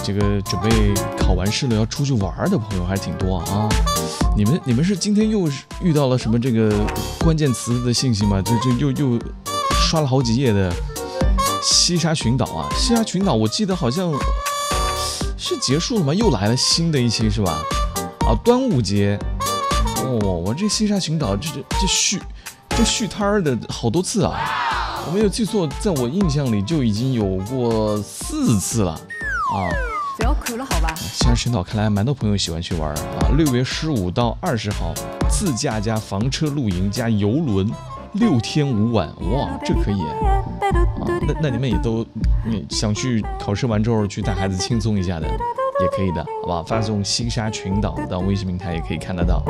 这个准备考完试了要出去玩的朋友还挺多啊。你们是今天又遇到了什么这个关键词的信息吗？就又刷了好几页的西沙群岛啊。西沙群岛我记得好像是结束了吗？又来了新的一期是吧？啊，端午节哦，我这西沙群岛这续摊的好多次啊。我没有记错，在我印象里就已经有过4次了啊！ 不要哭了，好吧？ 西沙群岛看来蛮多朋友喜欢去玩啊。6月15到20号，自驾加房车露营加游轮，6天5晚，哇，这可以啊！那你们也都想去考试完之后去带孩子轻松一下的，也可以的，好吧？发送西沙群岛到微信平台也可以看得到。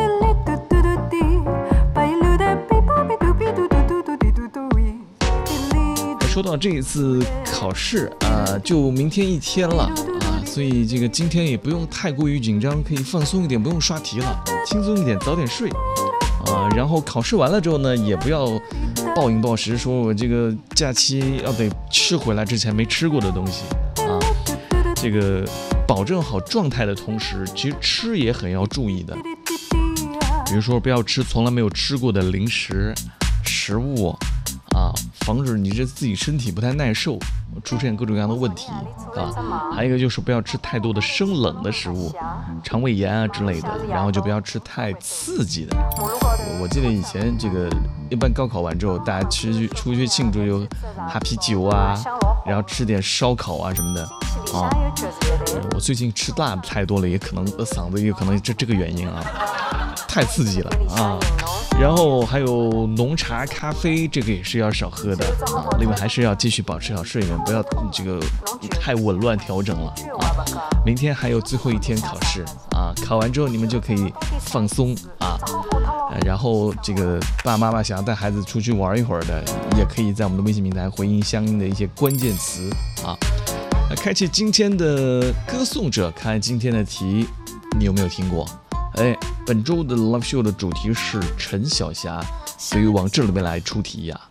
说到这一次考试啊，就明天1天了啊，所以这个今天也不用太过于紧张，可以放松一点，不用刷题了，轻松一点，早点睡啊。然后考试完了之后呢，也不要暴饮暴食，说我这个假期要得吃回来之前没吃过的东西啊。这个保证好状态的同时，其实吃也很要注意的，比如说不要吃从来没有吃过的零食食物。啊，防止你这自己身体不太耐受，出现各种各样的问题啊。还有一个就是不要吃太多的生冷的食物，肠胃炎啊之类的。然后就不要吃太刺激的。我记得以前这个一般高考完之后，大家出去庆祝就哈啤酒啊，然后吃点烧烤啊什么的啊。我最近吃辣的太多了，也可能嗓子也可能这个原因啊，太刺激了啊。然后还有浓茶、咖啡，这个也是要少喝的啊。另外还是要继续保持好睡眠，不要这个太紊乱调整了啊。明天还有最后1天考试啊，考完之后你们就可以放松啊。然后这个爸爸妈妈想要带孩子出去玩一会儿的，也可以在我们的微信平台回应相应的一些关键词啊。开启今天的歌颂者，看今天的题，你有没有听过？本周的 Love Show 的主题是陈小霞，所以往这里面来出题呀。